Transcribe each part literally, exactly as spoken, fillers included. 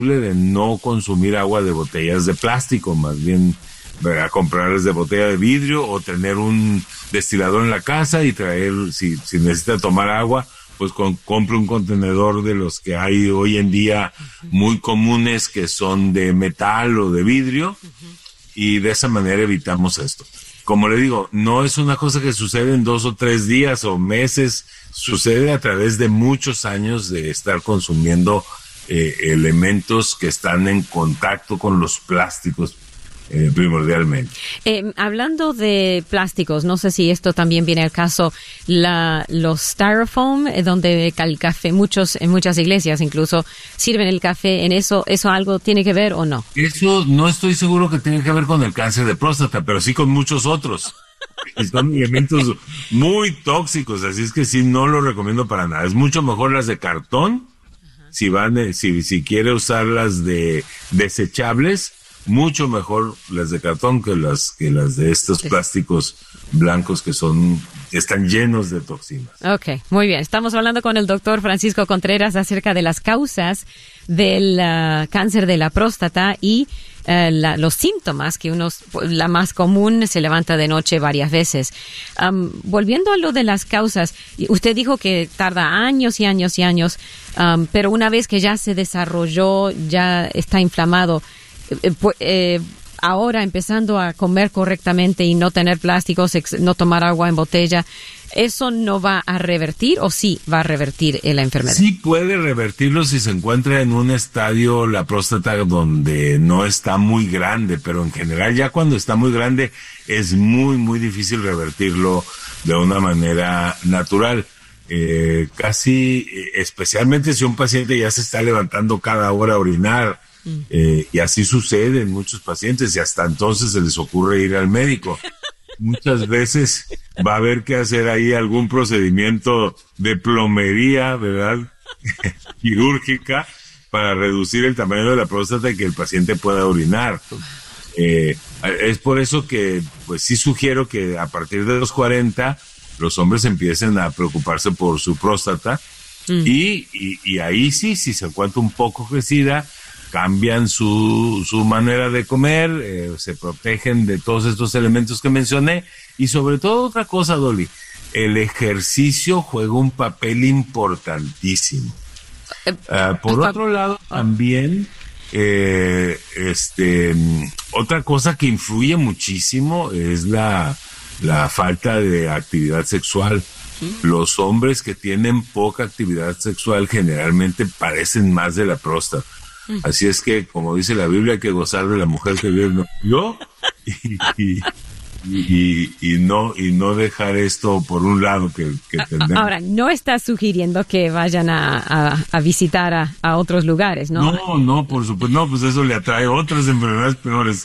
de no consumir agua de botellas de plástico, más bien a comprarles de botella de vidrio o tener un destilador en la casa y traer, si, si necesita tomar agua, pues con, compre un contenedor de los que hay hoy en día muy comunes que son de metal o de vidrio, y de esa manera evitamos esto. Como le digo, no es una cosa que sucede en dos o tres días o meses, sucede a través de muchos años de estar consumiendo eh, elementos que están en contacto con los plásticos. Eh, primordialmente. Eh, hablando de plásticos, no sé si esto también viene al caso, la, los styrofoam, eh, donde el café, muchos, en muchas iglesias incluso sirven el café en eso, ¿eso algo tiene que ver o no? Eso no estoy seguro que tenga que ver con el cáncer de próstata, pero sí con muchos otros. Son elementos muy tóxicos, así es que sí, no lo recomiendo para nada. Es mucho mejor las de cartón, uh-huh. si van, si, si quiere usarlas de desechables, mucho mejor las de cartón que las que las de estos plásticos blancos que son están llenos de toxinas. Ok, muy bien. Estamos hablando con el doctor Francisco Contreras acerca de las causas del uh, cáncer de la próstata y uh, la, los síntomas que uno, la más común, se levanta de noche varias veces. Um, volviendo a lo de las causas, usted dijo que tarda años y años y años, um, pero una vez que ya se desarrolló, ya está inflamado, Eh, eh, ahora empezando a comer correctamente y no tener plásticos, ex- no tomar agua en botella, ¿eso no va a revertir o sí va a revertir eh, la enfermedad? Sí puede revertirlo si se encuentra en un estadio la próstata donde no está muy grande, pero en general ya cuando está muy grande es muy, muy difícil revertirlo de una manera natural. Eh, casi, especialmente si un paciente ya se está levantando cada hora a orinar, Eh, y así sucede en muchos pacientes y hasta entonces se les ocurre ir al médico. Muchas veces va a haber que hacer ahí algún procedimiento de plomería, ¿verdad? Quirúrgica, para reducir el tamaño de la próstata y que el paciente pueda orinar. Eh, es por eso que pues sí sugiero que a partir de los cuarenta los hombres empiecen a preocuparse por su próstata mm. y, y, y ahí sí, si se encuentra un poco crecida, cambian su, su manera de comer, eh, se protegen de todos estos elementos que mencioné y sobre todo otra cosa, Dolly, el ejercicio juega un papel importantísimo. Uh, por otro lado, también, eh, este, otra cosa que influye muchísimo es la, la falta de actividad sexual. Los hombres que tienen poca actividad sexual generalmente padecen más de la próstata. Así es que, como dice la Biblia, hay que gozar de la mujer que Dios nos dio y, y, y, y, no, y no dejar esto por un lado que, que tenemos. Ahora, no está sugiriendo que vayan a, a, a visitar a, a otros lugares, ¿no? No, no, por supuesto, no, pues eso le atrae otras enfermedades peores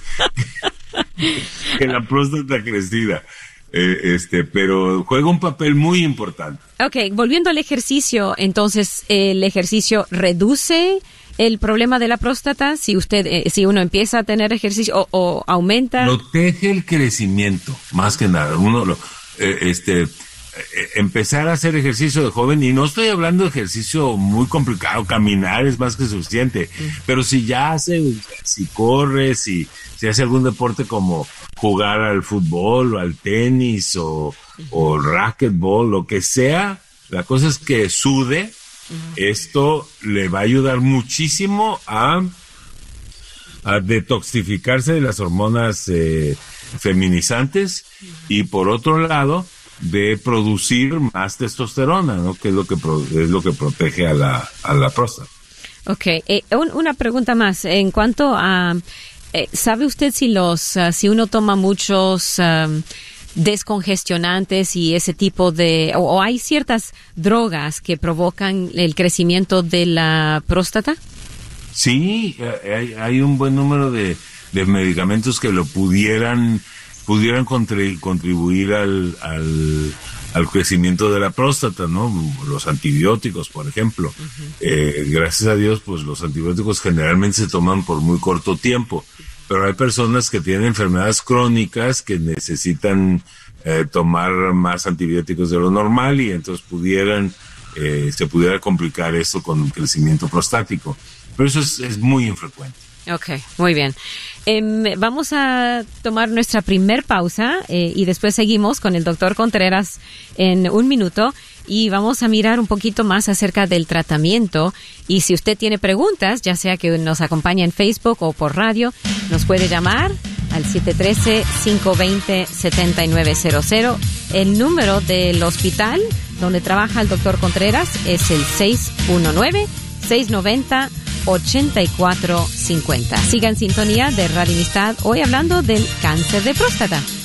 que la próstata crecida. Eh, este, pero juega un papel muy importante. Ok, volviendo al ejercicio, entonces, ¿el ejercicio reduce el problema de la próstata si usted, eh, si uno empieza a tener ejercicio o, o aumenta? Protege el crecimiento, más que nada. Uno lo, eh, este, eh, empezar a hacer ejercicio de joven, y no estoy hablando de ejercicio muy complicado, caminar es más que suficiente, mm. pero si ya hace, si corre, si, si hace algún deporte como jugar al fútbol o al tenis o, mm. o racquetball, lo que sea, la cosa es que sude. Esto le va a ayudar muchísimo a, a detoxificarse de las hormonas eh, feminizantes y por otro lado de producir más testosterona, ¿no? Que es lo que pro, es lo que protege a la a la próstata. Okay, eh, un, una pregunta más en cuanto a eh, ¿sabe usted si los uh, si uno toma muchos um, descongestionantes y ese tipo de, o, o hay ciertas drogas que provocan el crecimiento de la próstata? Sí, hay, hay un buen número de, de medicamentos que lo pudieran pudieran contribuir, contribuir al, al al crecimiento de la próstata, ¿no? Los antibióticos, por ejemplo. Uh-huh. Eh, gracias a Dios, pues los antibióticos generalmente se toman por muy corto tiempo. Pero hay personas que tienen enfermedades crónicas que necesitan eh, tomar más antibióticos de lo normal y entonces pudieran, eh, se pudiera complicar esto con el crecimiento prostático. pero eso es, es muy infrecuente. Ok, muy bien. Eh, vamos a tomar nuestra primer pausa eh, y después seguimos con el doctor Contreras en un minuto y vamos a mirar un poquito más acerca del tratamiento. Y si usted tiene preguntas, ya sea que nos acompañe en Facebook o por radio, nos puede llamar al siete uno tres, cinco dos cero, siete nueve cero cero. El número del hospital donde trabaja el doctor Contreras es el seis uno nueve, seis nueve cero, ocho cuatro cinco cero. Siga en sintonía de Radio Amistad, hoy hablando del cáncer de próstata.